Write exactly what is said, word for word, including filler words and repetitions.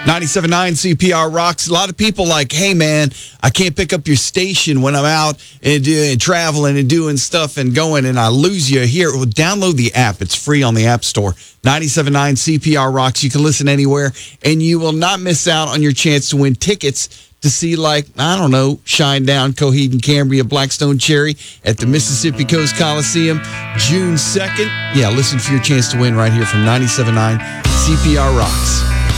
ninety-seven point nine C P R rocks. A lot of people like, hey, man, I can't pick up your station when I'm out and, do, and traveling and doing stuff and going, and I lose you here. Well, download the app. It's free on the App Store. ninety-seven point nine C P R rocks. You can listen anywhere, and you will not miss out on your chance to win tickets to see, like, I don't know, Shinedown, Coheed and Cambria, Blackstone Cherry at the Mississippi Coast Coliseum, June second. Yeah, listen for your chance to win right here from ninety-seven point nine C P R Rocks.